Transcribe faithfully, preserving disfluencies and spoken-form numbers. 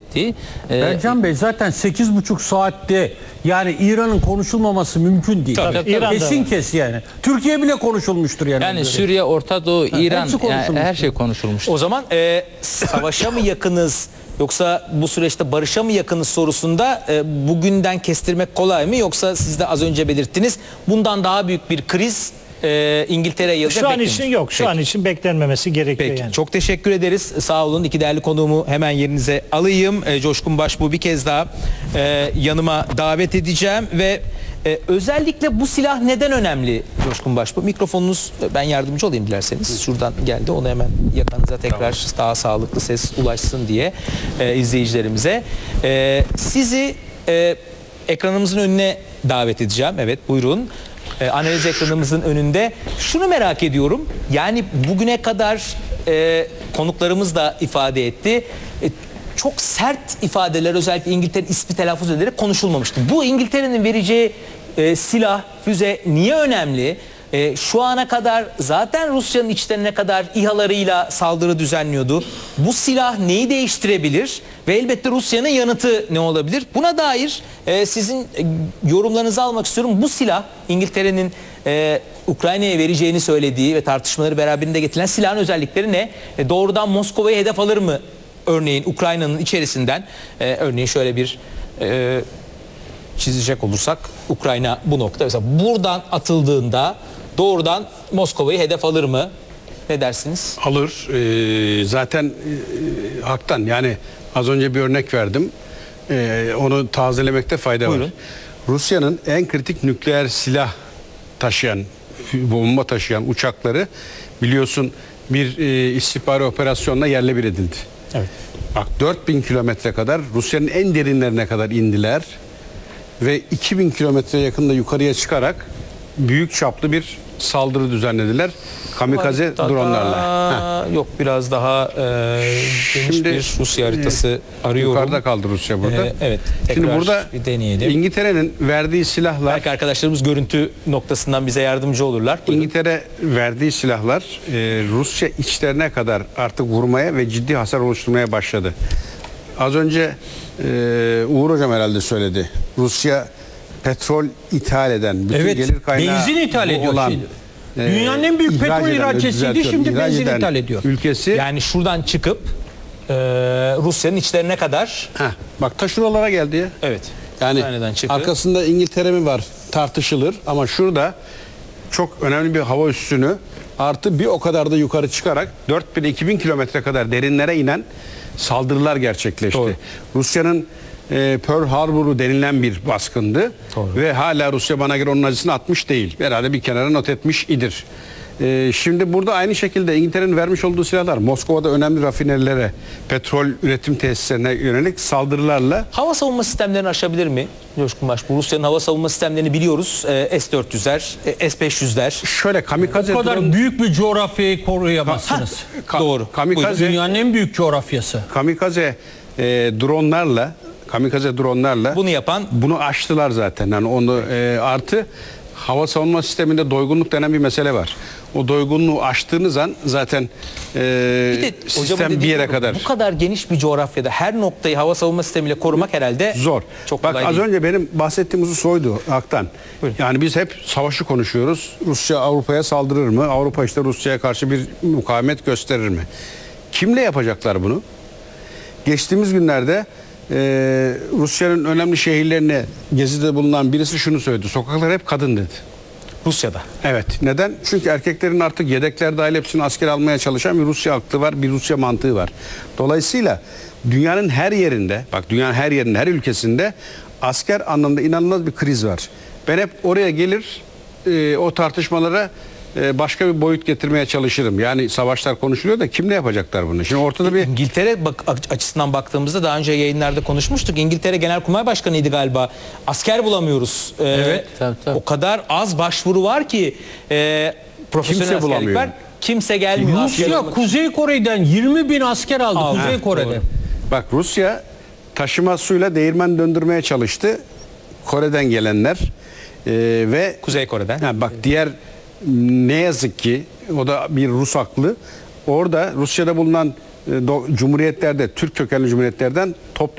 ettiği. E, Ercan Bey zaten sekiz buçuk saatte yani İran'ın konuşulmaması mümkün değil. Tabii, tabii, tabii. Kesin kes yani. Türkiye bile konuşulmuştur yani. Yani Suriye, Orta Doğu, İran, hepsi yani konuşulmuş. her şey konuşulmuştur. O zaman e, savaşa mı yakınız yoksa bu süreçte barışa mı yakınız sorusunda e, bugünden kestirmek kolay mı, yoksa siz de az önce belirttiniz bundan daha büyük bir kriz e, İngiltere yılda Şu an beklenir. için yok. Şu Peki. an için beklenmemesi gerekiyor Peki, yani. çok teşekkür ederiz. Sağ olun. İki değerli konuğumu hemen yerinize alayım. E, Coşkun Başbuğ bir kez daha e, yanıma davet edeceğim ve e, özellikle bu silah neden önemli Coşkun Başbuğ? Mikrofonunuz, e, ben yardımcı olayım dilerseniz. Şuradan geldi. Onu hemen yakınıza tekrar tamam. daha sağlıklı ses ulaşsın diye e, izleyicilerimize. E, sizi e, ekranımızın önüne davet edeceğim. Evet, buyurun. E, analiz ekranımızın önünde. Şunu merak ediyorum. Yani bugüne kadar e, konuklarımız da ifade etti. E, çok sert ifadeler, özellikle İngiltere ismi telaffuz ederek konuşulmamıştı. Bu İngiltere'nin vereceği e, silah, füze niye önemli? E, şu ana kadar zaten Rusya'nın içlerine kadar İHA'larıyla saldırı düzenliyordu. Bu silah neyi değiştirebilir? Ve elbette Rusya'nın yanıtı ne olabilir? Buna dair e, sizin e, yorumlarınızı almak istiyorum. Bu silah İngiltere'nin e, Ukrayna'ya vereceğini söylediği ve tartışmaları beraberinde getiren silahın özellikleri ne? E, doğrudan Moskova'yı hedef alır mı? Örneğin Ukrayna'nın içerisinden e, örneğin şöyle bir e, çizecek olursak, Ukrayna bu nokta mesela buradan atıldığında doğrudan Moskova'yı hedef alır mı? Ne dersiniz? Alır. Ee, zaten e, haktan, yani az önce bir örnek verdim. Ee, onu tazelemekte fayda Buyurun. var. Rusya'nın en kritik nükleer silah taşıyan, bomba taşıyan uçakları biliyorsun bir e, istihbari operasyonla yerle bir edildi. Evet. Bak, dört bin kilometre kadar, Rusya'nın en derinlerine kadar indiler ve iki bin kilometre yakında yukarıya çıkarak büyük çaplı bir saldırı düzenlediler. Kamikaze Daha- dronlarla. Heh. Yok, biraz daha e, geniş Şimdi, bir Rusya haritası arıyorum. Yukarıda kaldı Rusya burada. E, evet. Şimdi tekrar burada bir deneyelim. İngiltere'nin verdiği silahlar, Belki arkadaşlarımız görüntü noktasından bize yardımcı olurlar. Buyurun. İngiltere verdiği silahlar e, Rusya içlerine kadar artık vurmaya ve ciddi hasar oluşturmaya başladı. Az önce e, Uğur Hocam herhalde söyledi. Rusya petrol ithal eden, bütün Evet, gelir kaynağı benzin ithal bu ediyor olan, şimdi. e, Dünyanın en büyük ihraç petrol eden, ihracatçısıydı, düzeltiyorum, şimdi ihraç benzin eden ithal ediyor. Ülkesi. Yani şuradan çıkıp e, Rusya'nın içlerine kadar. Heh, bak ta şuralara geldi ya. Evet. Yani Ukrayna'dan çıktı. arkasında İngiltere mi var tartışılır, ama şurada çok önemli bir hava üssünü artı bir o kadar da yukarı çıkarak dört bin iki bin kilometre kadar derinlere inen saldırılar gerçekleşti. Doğru. Rusya'nın e, Pearl Harbor'u denilen bir baskındı. Doğru. Ve hala Rusya bana göre onun acısını atmış değil. Herhalde bir kenara not etmiş idir. E, şimdi burada aynı şekilde İngiltere'nin vermiş olduğu silahlar Moskova'da önemli rafinerilere, petrol üretim tesislerine yönelik saldırılarla Hava savunma sistemlerini aşabilir mi Coşkun Başbuğ? Rusya'nın hava savunma sistemlerini biliyoruz. E, S dört yüzler, e, S beş yüzler. şöyle kamikaze Bu kadar drone- büyük bir coğrafyayı koruyamazsınız. Ka- Doğru. Kamikaze, Dünyanın en büyük coğrafyası. kamikaze e, dronlarla, kamikaze dronlarla Bunu yapan bunu aştılar zaten. Yani onu e, artı hava savunma sisteminde doygunluk denen bir mesele var. O doygunluğu aştığınız an zaten e, bir de hocamın sistem dediği bir yere doğru. kadar Bu kadar geniş bir coğrafyada her noktayı hava savunma sistemiyle korumak herhalde zor. çok Bak, kolay az değil. önce benim bahsettiğim husus oydu Hak'tan. Buyurun. Yani biz hep savaşı konuşuyoruz. Rusya Avrupa'ya saldırır mı? Avrupa işte Rusya'ya karşı bir mukavemet gösterir mi? Kimle yapacaklar bunu? Geçtiğimiz günlerde e, Rusya'nın önemli şehirlerine gezide bulunan birisi şunu söyledi. Sokaklar hep kadın dedi. Rusya'da. Evet. Neden? Çünkü erkeklerin artık yedekler dahil hepsini asker almaya çalışan bir Rusya aklı var, bir Rusya mantığı var. Dolayısıyla dünyanın her yerinde, bak dünyanın her yerinde, her ülkesinde asker anlamda inanılmaz bir kriz var. Ben hep oraya gelir, e, o tartışmalara e, başka bir boyut getirmeye çalışırım. Yani savaşlar konuşuluyor da kimle yapacaklar bunu? Şimdi ortada bir İngiltere bak, açısından baktığımızda daha önce yayınlarda konuşmuştuk. İngiltere Genelkurmay Başkanı'ydı galiba. Asker bulamıyoruz. Ee, Evet, tabii, tabii. O kadar az başvuru var ki e, profesyonel Kimse askerlik bulamıyor. var. Kimse gelmiyor. asker Rusya olmak- Kuzey Kore'den yirmi bin asker aldı. Aldı. Kuzey Heh, Kore'de. doğru. Bak, Rusya taşıma suyla değirmen döndürmeye çalıştı. Kore'den gelenler e, ve Kuzey Kore'den. Ha, bak diğer ne yazık ki o da bir Rus aklı. Orada Rusya'da bulunan e, do, cumhuriyetlerde, Türk kökenli cumhuriyetlerden top